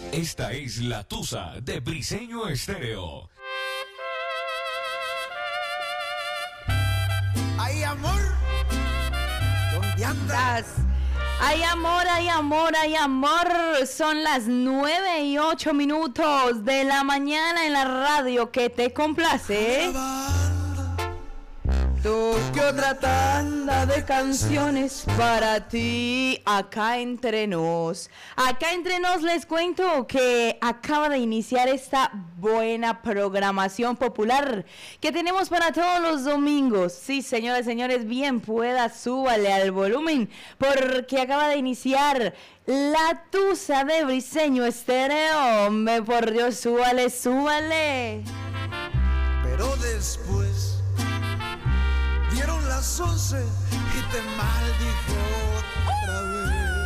Esta es La Tusa de Briseño Estéreo. Ay, amor, ¿dónde andas? Ay, amor, ay, amor, ay, amor. Son las 9:08 de la mañana en la radio que te complace. Tú que otra tanda de canciones para ti. Acá entre nos les cuento que acaba de iniciar esta buena programación popular que tenemos para todos los domingos. Sí, señores, señores, bien pueda, súbale al volumen, porque acaba de iniciar La Tusa de Briseño Estéreo. Hombre, por Dios, súbale, súbale. Pero después dieron las 11 y te maldije otra vez.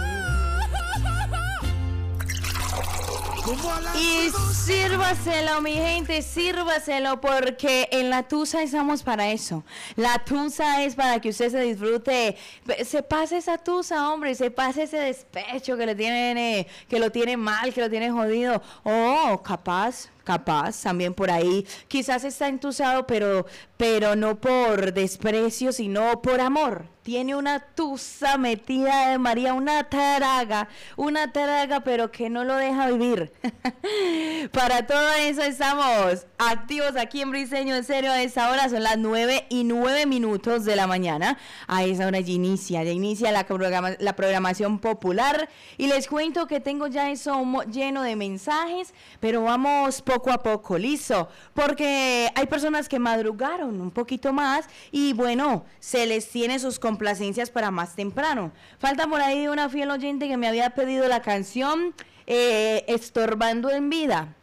Como a las Y 12. sírvaselo, mi gente, sírvaselo, porque en La Tusa estamos para eso. La Tusa es para que usted se disfrute, se pase esa tusa, hombre, se pase ese despecho que le tiene, que lo tiene mal, que lo tiene jodido. Oh, capaz también por ahí, quizás está entusado, pero no por desprecio, sino por amor. Tiene una tusa metida de María, una taraga, pero que no lo deja vivir. Para todo eso estamos activos aquí en Briseño Estéreo. A esa hora son las 9:09 de la mañana. A esa hora ya inicia la programación popular. Y les cuento que tengo ya eso lleno de mensajes, pero vamos poco a poco, listo, porque hay personas que madrugaron un poquito más y bueno, se les tiene sus complacencias para más temprano. Falta por ahí una fiel oyente que me había pedido la canción Estorbando en Vida.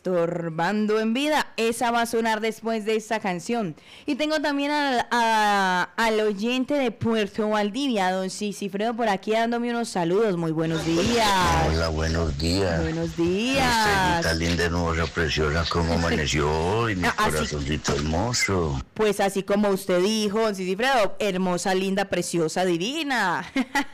Esa va a sonar después de esta canción. Y tengo también al oyente de Puerto Valdivia, don Cisifredo, por aquí dándome unos saludos. Muy buenos días. Hola, buenos días. Buenos días. Estrellita linda, hermosa, preciosa, ¿cómo amaneció hoy? Mi corazoncito hermoso. Pues así como usted dijo, don Cisifredo, hermosa, linda, preciosa, divina.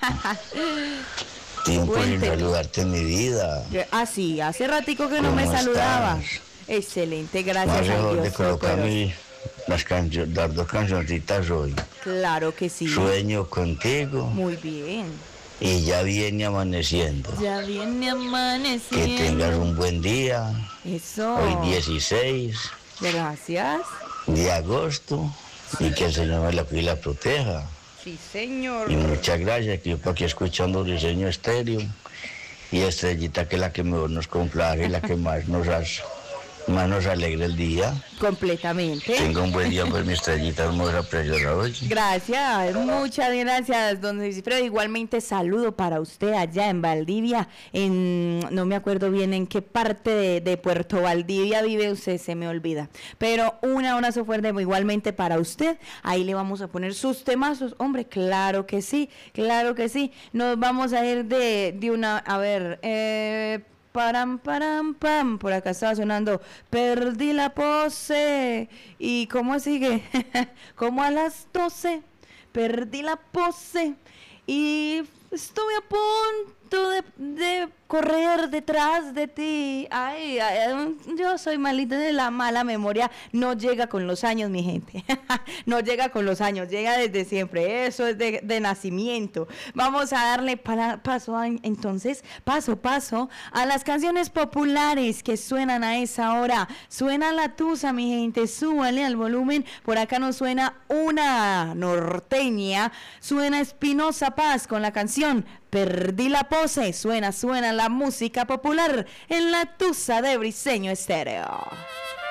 Tiempo sin Cuénteme. saludarte en mi vida. Sí, hace ratico que no ¿Cómo me saludaba. estás? Excelente, Más gracias a lejos de Dios. colocar Pero- las dos cancioncitas hoy. Claro que sí. Sueño contigo Muy bien. y ya viene amaneciendo. Ya viene Que amaneciendo. tengas un buen día. Eso. Hoy 16 Gracias. de agosto y que el Señor me la cuide y la proteja. Sí, señor. Y muchas gracias, que yo por aquí escuchando Briseño Estéreo y Estrellita, que es la que mejor nos complace y la que más nos alegra el día. Completamente. Tenga un buen día, pues, mi Estrellita hermosa, preciosa hoy. Gracias, muchas gracias, don Cisifredo. Igualmente saludo para usted allá en Valdivia, no me acuerdo bien en qué parte de Puerto Valdivia vive usted, se me olvida. Pero un abrazo fuerte igualmente para usted. Ahí le vamos a poner sus temazos, hombre, claro que sí, claro que sí. Nos vamos a ir de una, a ver, param, pam, por acá estaba sonando Perdí la pose. ¿Y cómo sigue? Como a las 12 perdí la pose y estuve a punto de correr detrás de ti. Ay, yo soy malita de la mala memoria. No llega con los años, mi gente. No llega con los años, llega desde siempre. Eso es de nacimiento. Vamos a darle paso a las canciones populares que suenan a esa hora. Suena La Tusa, mi gente. Súbale al volumen. Por acá nos suena una norteña. Suena Espinosa Paz con la canción Perdí la pose. Suena la música popular en La Tusa de Briseño Estéreo.